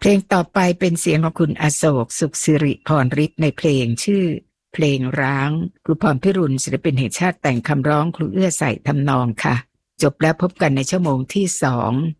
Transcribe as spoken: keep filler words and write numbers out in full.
ลงต่อไปเป็นเสียงของคุณอโศกสุขสิริพรฤทธิ์ในเพลงชื่อเพลงร้างครูพรพิรุณศิลปินแห่งชาติแต่งคำร้องครูเอื้อใส่ทำนองค่ะจบแล้วพบกันในชั่วโมงที่สอง